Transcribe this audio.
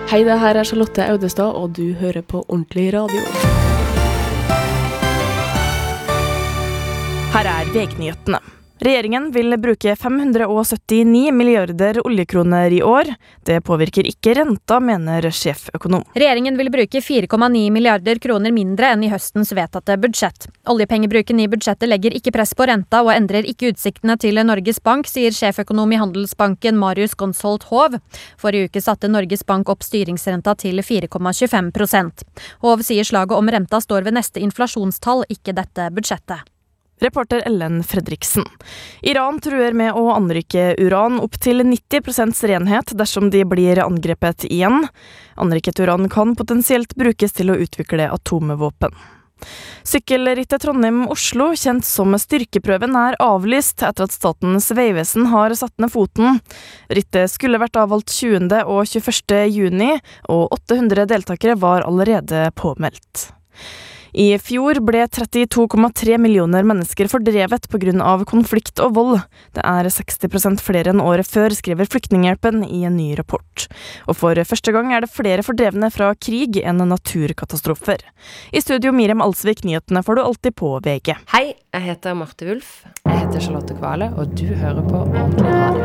Hei, det her Charlotte Audestad, og du hører på Ordentlig radio. Her VG-nyhetene. Regjeringen vil bruke 579 milliarder oljekroner I år. Det påvirker ikke renta, mener sjeføkonom. Regjeringen vil bruke 4,9 milliarder kroner mindre enn I høstens vedtatte budsjett. Oljepengebruken I budsjettet legger ikke press på renta og endrer ikke utsiktene til Norges Bank, sier sjeføkonom I Handelsbanken Marius Gonsholt Hov. Forrige uke satte Norges Bank opp styringsrenta til 4,25%. Hov sier slaget om renta står ved neste inflasjonstall, ikke dette budsjettet. Reporter Ellen Fredriksen. Iran truer med å anrike uran opp til 90% renhet dersom de blir angrepet igjen. Anriket uran kan potensielt brukes til å utvikle atomvåpen. Sykkelrittet Trondheim-Oslo, kjent som styrkeprøven, avlyst etter at Statens vegvesen har satt ned foten. Rittet skulle vært avholdt 20. og 21. juni, og 800 deltakere var allerede påmeldt. I fjor ble 32,3 millioner mennesker fordrevet på grunn av konflikt og vold. Det 60% flere enn året før, skriver Flyktninghjelpen I en ny rapport. Og for første gang det flere fordrevne fra krig enn naturkatastrofer. I studio Miriam Alsvik, nyhetene får du alltid på VG. Hei, jeg heter Marte Wulf, jeg heter Charlotte Kvale, og du hører på Ordentlig radio.